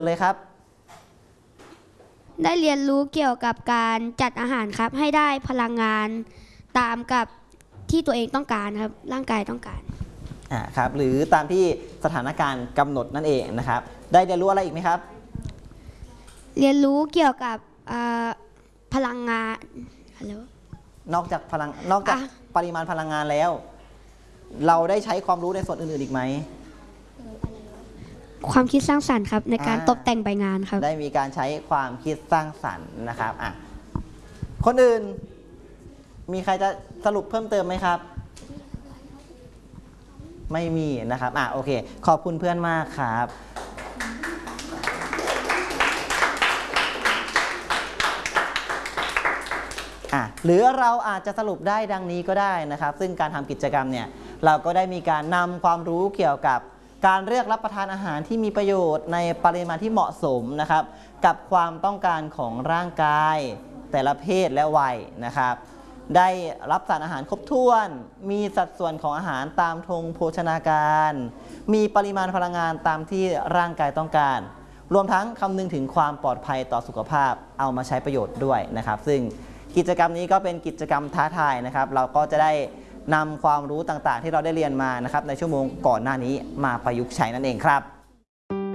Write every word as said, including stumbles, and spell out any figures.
เลยครับได้เรียนรู้เกี่ยวกับการจัดอาหารครับให้ได้พลังงานตามกับที่ตัวเองต้องการครับร่างกายต้องการอ่าครับหรือตามที่สถานการณ์กำหนดนั่นเองนะครับได้เรียนรู้อะไรอีกไหมครับเรียนรู้เกี่ยวกับพลังงานฮัลโหลนอกจากพลังนอกจากปริมาณพลังงานแล้วเราได้ใช้ความรู้ในส่วนอื่นๆอีกไหมความคิดสร้างสรรค์ครับในการตกแต่งใบงานครับได้มีการใช้ความคิดสร้างสรรค์นะครับอ่ะคนอื่นมีใครจะสรุปเพิ่มเติมไหมครับไม่มีนะครับอ่ะโอเคขอบคุณเพื่อนมากครับอ่ะหรือเราอาจจะสรุปได้ดังนี้ก็ได้นะครับซึ่งการทำกิจกรรมเนี่ยเราก็ได้มีการนำความรู้เกี่ยวกับการเลือกรับประทานอาหารที่มีประโยชน์ในปริมาณที่เหมาะสมนะครับกับความต้องการของร่างกายแต่ละเพศและวัยนะครับได้รับสารอาหารครบถ้วนมีสัดส่วนของอาหารตามธงโภชนาการมีปริมาณพลังงานตามที่ร่างกายต้องการรวมทั้งคำนึงถึงความปลอดภัยต่อสุขภาพเอามาใช้ประโยชน์ด้วยนะครับซึ่งกิจกรรมนี้ก็เป็นกิจกรรมท้าทายนะครับเราก็จะได้นำความรู้ต่างๆที่เราได้เรียนมานะครับในชั่วโมงก่อนหน้านี้มาประยุกต์ใช้นั่นเองครับ